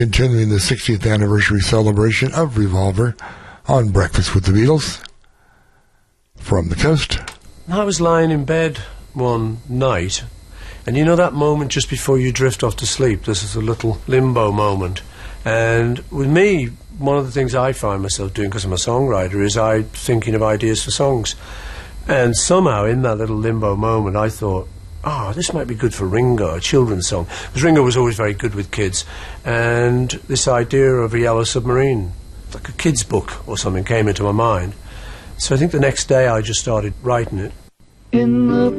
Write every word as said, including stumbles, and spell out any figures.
Continuing the sixtieth anniversary celebration of Revolver on Breakfast with the Beatles from the coast. I was lying in bed one night, and you know that moment just before you drift off to sleep, this is a little limbo moment. And with me, one of the things I find myself doing, because I'm a songwriter, is I thinking of ideas for songs. And somehow in that little limbo moment I thought, oh, this might be good for Ringo, a children's song. Because Ringo was always very good with kids. And this idea of a Yellow Submarine, like a kid's book or something, came into my mind. So I think the next day I just started writing it. In the